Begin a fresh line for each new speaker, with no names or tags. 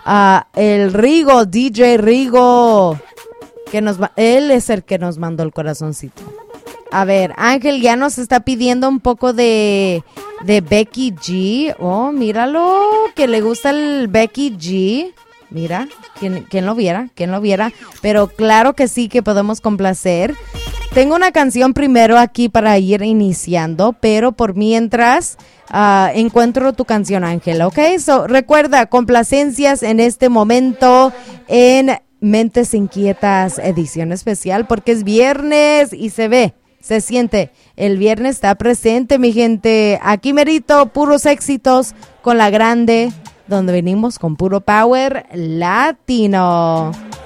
el Rigo, DJ Rigo, él es el que nos mandó el corazoncito. A ver, Ángel ya nos está pidiendo un poco de Becky G. Oh, míralo, que le gusta el Becky G. Mira, ¿quién lo viera? Pero claro que sí, que podemos complacer. Tengo una canción primero aquí para ir iniciando, pero por mientras encuentro tu canción, Ángel, ¿ok? So, recuerda, complacencias en este momento en Mentes Inquietas, edición especial, porque es viernes y se siente. El viernes está presente, mi gente. Aquí merito, puros éxitos con la grande, donde venimos con puro power latino.